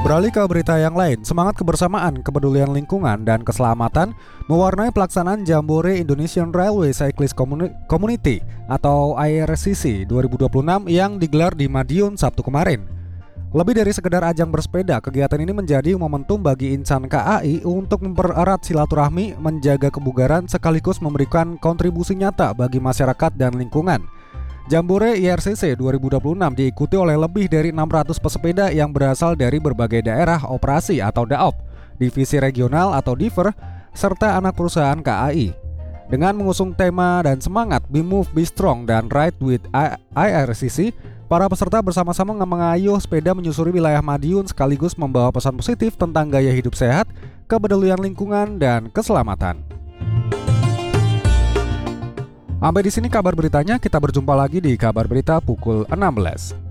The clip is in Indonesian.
Beralih ke berita yang lain, semangat kebersamaan, kepedulian lingkungan, dan keselamatan mewarnai pelaksanaan Jambore Indonesian Railway Cyclist Community atau IRCC 2026 yang digelar di Madiun Sabtu kemarin. Lebih dari sekedar ajang bersepeda, kegiatan ini menjadi momentum bagi insan KAI untuk mempererat silaturahmi, menjaga kebugaran, sekaligus memberikan kontribusi nyata bagi masyarakat dan lingkungan. Jambore IRCC 2026 diikuti oleh lebih dari 600 pesepeda yang berasal dari berbagai daerah operasi atau DAOP, divisi regional atau DIVER, serta anak perusahaan KAI. Dengan mengusung tema dan semangat Be Move, Be Strong, dan Ride with IRCC, para peserta bersama-sama mengayuh sepeda menyusuri wilayah Madiun sekaligus membawa pesan positif tentang gaya hidup sehat, kepedulian lingkungan, dan keselamatan. Sampai di sini kabar beritanya, kita berjumpa lagi di kabar berita pukul 16.